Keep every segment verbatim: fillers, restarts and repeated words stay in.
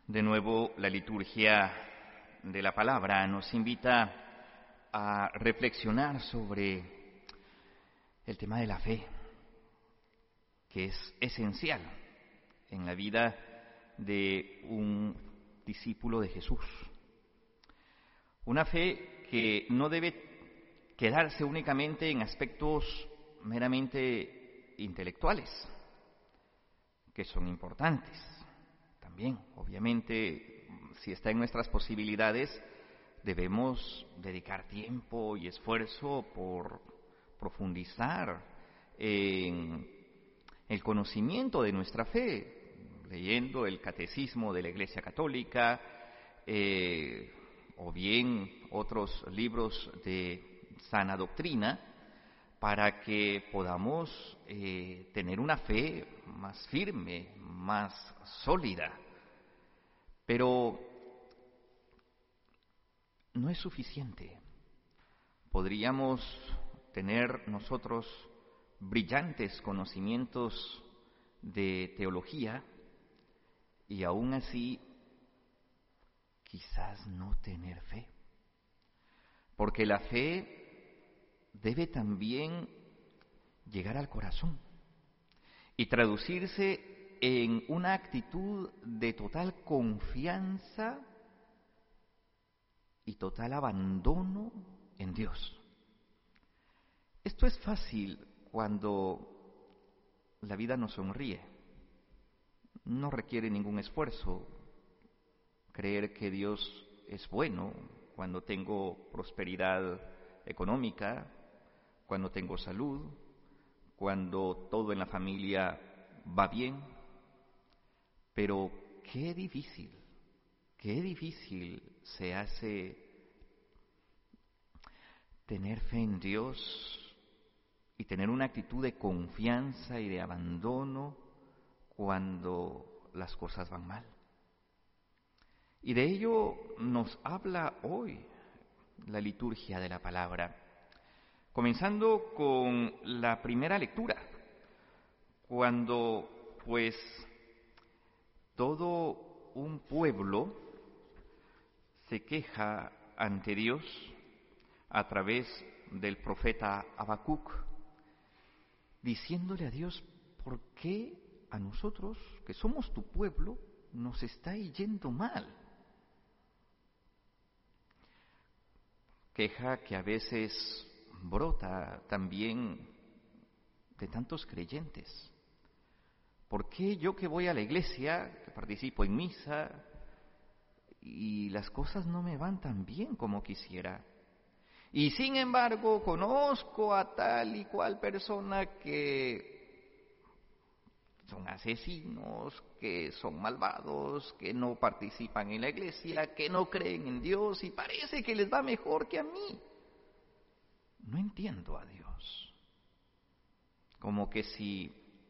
De nuevo, la liturgia de la palabra nos invita a reflexionar sobre el tema de la fe, que es esencial en la vida de un discípulo de Jesús. Una fe que no debe quedarse únicamente en aspectos meramente intelectuales, que son importantes. También, obviamente, si está en nuestras posibilidades, debemos dedicar tiempo y esfuerzo por profundizar en el conocimiento de nuestra fe, leyendo el catecismo de la Iglesia Católica, eh, o bien otros libros de sana doctrina, para que podamos eh, tener una fe más firme, más sólida. Pero no es suficiente. Podríamos tener nosotros brillantes conocimientos de teología y aún así quizás no tener fe. Porque la fe debe también llegar al corazón y traducirse en una actitud de total confianza y total abandono en Dios. Esto es fácil cuando la vida nos sonríe. No requiere ningún esfuerzo creer que Dios es bueno cuando tengo prosperidad económica, cuando tengo salud, cuando todo en la familia va bien. Pero qué difícil, qué difícil se hace tener fe en Dios y tener una actitud de confianza y de abandono cuando las cosas van mal. Y de ello nos habla hoy la liturgia de la palabra, comenzando con la primera lectura, cuando pues todo un pueblo se queja ante Dios a través del profeta Habacuc, diciéndole a Dios: ¿por qué a nosotros, que somos tu pueblo, nos está yendo mal? Queja que a veces brota también de tantos creyentes. ¿Por qué yo, que voy a la iglesia, que participo en misa, y las cosas no me van tan bien como quisiera? Y sin embargo conozco a tal y cual persona que son asesinos, que son malvados, que no participan en la iglesia, que no creen en Dios, y parece que les va mejor que a mí. No entiendo a Dios. Como que si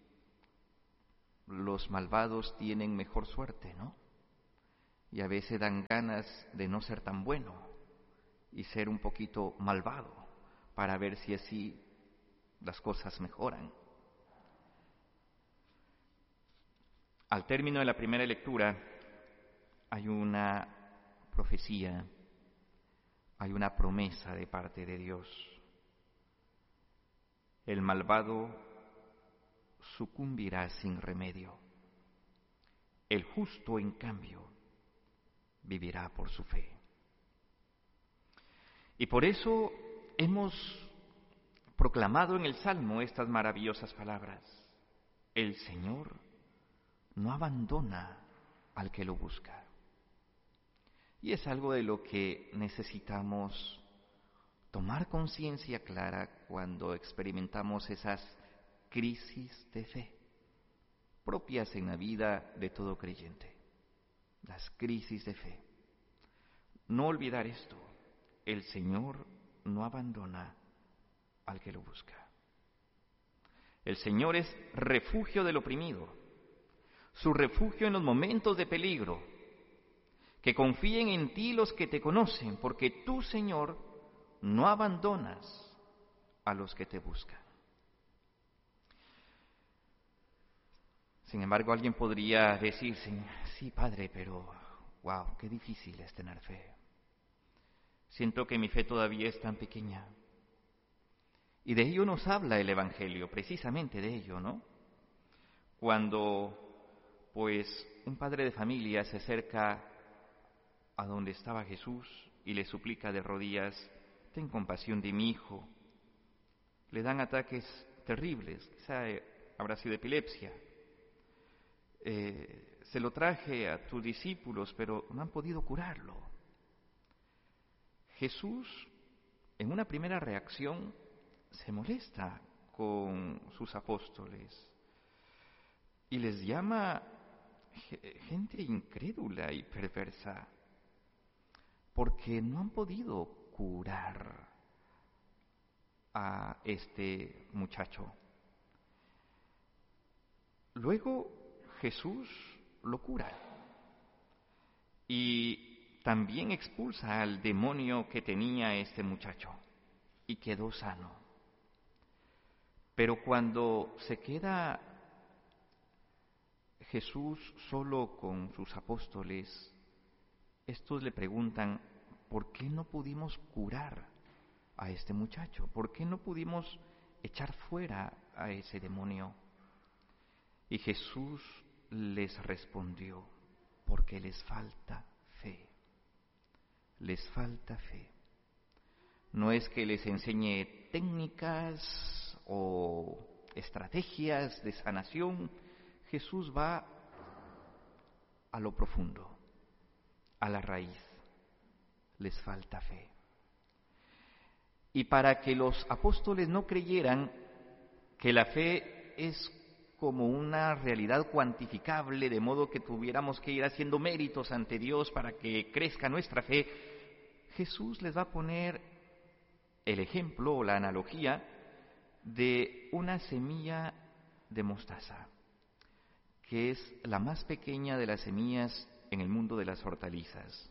los malvados tienen mejor suerte, ¿no? Y a veces dan ganas de no ser tan bueno y ser un poquito malvado para ver si así las cosas mejoran. Al término de la primera lectura hay una profecía, hay una promesa de parte de Dios. El malvado sucumbirá sin remedio. El justo, en cambio, vivirá por su fe. Y por eso hemos proclamado en el Salmo estas maravillosas palabras: el Señor no abandona al que lo busca. Y es algo de lo que necesitamos tomar conciencia clara cuando experimentamos esas crisis de fe propias en la vida de todo creyente. Las crisis de fe. No olvidar esto: el Señor no abandona al que lo busca. El Señor es refugio del oprimido, su refugio en los momentos de peligro. Que confíen en ti los que te conocen, porque tú, Señor, no abandonas a los que te buscan. Sin embargo, alguien podría decir: sí, Padre, pero wow, qué difícil es tener fe. Siento que mi fe todavía es tan pequeña. Y de ello nos habla el Evangelio, precisamente de ello, ¿no? Cuando, pues, un padre de familia se acerca a donde estaba Jesús y le suplica de rodillas: ten compasión de mi hijo. Le dan ataques terribles, quizá eh, habrá sido epilepsia. Eh, se lo traje a tus discípulos, pero no han podido curarlo. Jesús, en una primera reacción, se molesta con sus apóstoles y les llama gente incrédula y perversa, porque no han podido curar a este muchacho. Luego Jesús lo cura y también expulsa al demonio que tenía este muchacho y quedó sano. Pero cuando se queda Jesús solo con sus apóstoles, estos le preguntan: ¿por qué no pudimos curar a este muchacho? ¿Por qué no pudimos echar fuera a ese demonio? Y Jesús les respondió: porque les falta fe. Les falta fe. No es que les enseñe técnicas o estrategias de sanación. Jesús va a lo profundo, a la raíz. Les falta fe. Y para que los apóstoles no creyeran que la fe es como una realidad cuantificable, de modo que tuviéramos que ir haciendo méritos ante Dios para que crezca nuestra fe, Jesús les va a poner el ejemplo o la analogía de una semilla de mostaza, que es la más pequeña de las semillas en el mundo de las hortalizas.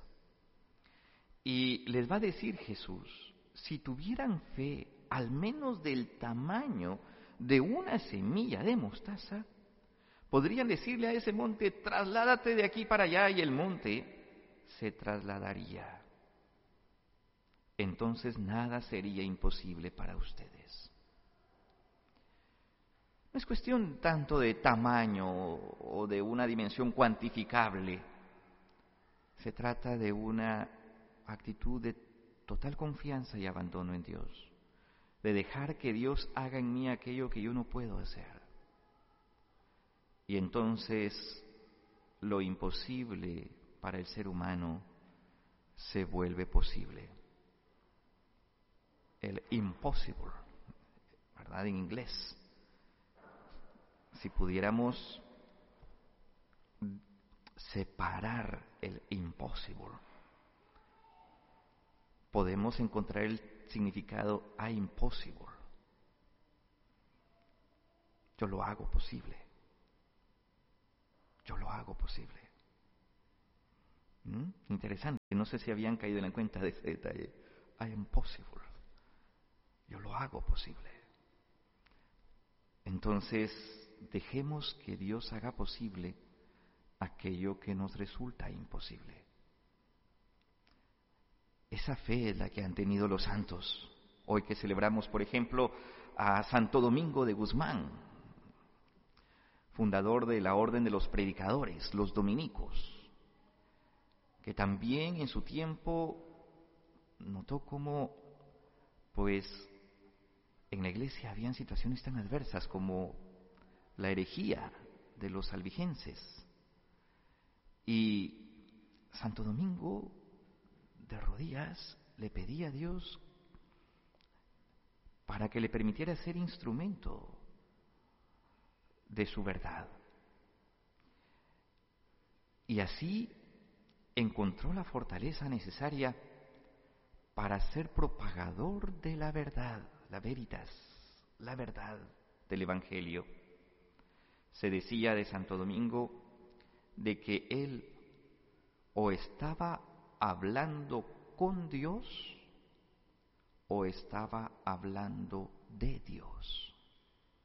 Y les va a decir Jesús: si tuvieran fe al menos del tamaño de una semilla de mostaza, podrían decirle a ese monte: trasládate de aquí para allá, y el monte se trasladaría. Entonces nada sería imposible para ustedes. No es cuestión tanto de tamaño o de una dimensión cuantificable. Se trata de una actitud de total confianza y abandono en Dios, de dejar que Dios haga en mí aquello que yo no puedo hacer. Y entonces lo imposible para el ser humano se vuelve posible. El impossible, ¿verdad? En inglés. Si pudiéramos separar el impossible, podemos encontrar el significado a impossible. Yo lo hago posible. Yo lo hago posible. ¿Mm? Interesante. No sé si habían caído en la cuenta de ese detalle. I am possible. Yo lo hago posible. Entonces, dejemos que Dios haga posible aquello que nos resulta imposible. Esa fe es la que han tenido los santos. Hoy que celebramos, por ejemplo, a Santo Domingo de Guzmán, fundador de la Orden de los Predicadores, los dominicos, que también en su tiempo notó cómo, pues, en la iglesia habían situaciones tan adversas como la herejía de los albigenses. Y Santo Domingo, de rodillas, le pedía a Dios para que le permitiera ser instrumento de su verdad. Y así encontró la fortaleza necesaria para ser propagador de la verdad, la veritas, la verdad del Evangelio. Se decía de Santo Domingo de que él o estaba hablando con Dios o estaba hablando de Dios.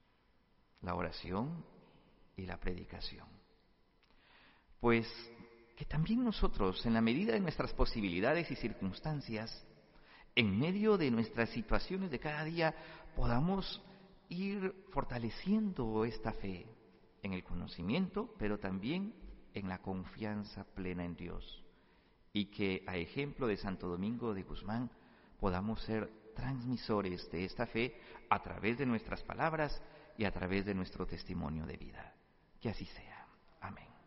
La oración y la predicación. Pues que también nosotros, en la medida de nuestras posibilidades y circunstancias, en medio de nuestras situaciones de cada día, podamos ir fortaleciendo esta fe en el conocimiento, pero también en la confianza plena en Dios. Y que, a ejemplo de Santo Domingo de Guzmán, podamos ser transmisores de esta fe a través de nuestras palabras y a través de nuestro testimonio de vida. Que así sea. Amén.